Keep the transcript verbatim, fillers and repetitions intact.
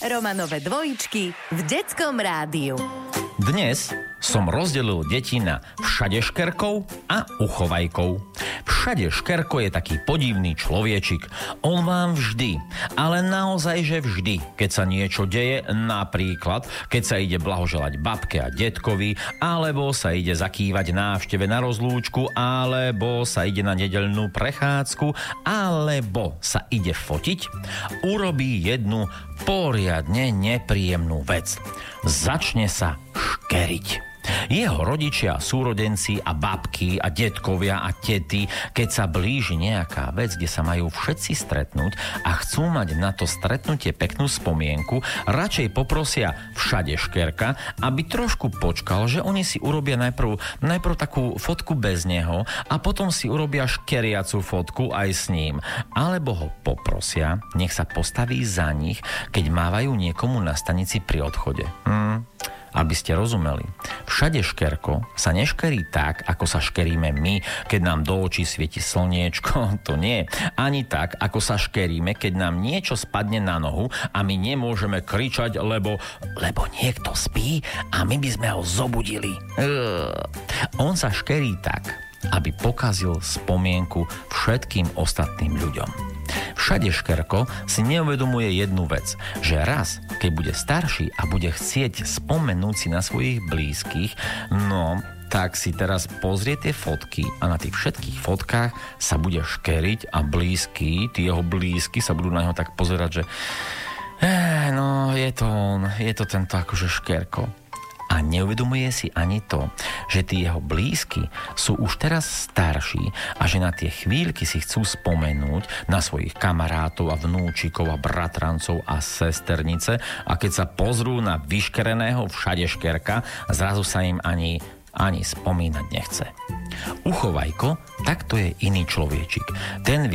Romanove dvojičky v Detskom rádiu. Dnes som rozdelil deti na všadeškerkov a uchovajkov. Všadeškerko je taký podivný človečik. On vám vždy, ale naozaj, že vždy, keď sa niečo deje, napríklad, keď sa ide blahoželať babke a detkovi, alebo sa ide zakývať návšteve na rozlúčku, alebo sa ide na nedeľnú prechádzku, alebo sa ide fotiť, urobí jednu poriadne nepríjemnú vec. Začne sa škeriť. Jeho rodičia, súrodenci a babky a detkovia a tety, keď sa blíži nejaká vec, kde sa majú všetci stretnúť a chcú mať na to stretnutie peknú spomienku, radšej poprosia všadeškerka, aby trošku počkal, že oni si urobia najprv, najprv takú fotku bez neho a potom si urobia škeriacu fotku aj s ním. Alebo ho poprosia, nech sa postaví za nich, keď mávajú niekomu na stanici pri odchode. Hm... Aby ste rozumeli, všadeškerko sa neškerí tak, ako sa škeríme my, keď nám do očí svieti slniečko, to nie. Ani tak, ako sa škeríme, keď nám niečo spadne na nohu a my nemôžeme kričať, lebo, lebo niekto spí a my by sme ho zobudili. Ugh. On sa škerí tak, aby pokazil spomienku všetkým ostatným ľuďom. Všadeškerko si neuvedomuje jednu vec, že raz, keď bude starší a bude chcieť spomenúť si na svojich blízkych, no, tak si teraz pozrie tie fotky a na tých všetkých fotkách sa bude škeriť a blízky, tí jeho blízky sa budú na neho tak pozerať, že eh, no, je to on, je to tento akože škerko. A neuvedomuje si ani to, že tí jeho blízky sú už teraz starší a že na tie chvíľky si chcú spomenúť na svojich kamarátov a vnúčikov a bratrancov a sesternice a keď sa pozrú na vyškereného všadeškerka, zrazu sa im ani, ani spomínať nechce. Uchovajko, tak to je iný človečik. Ten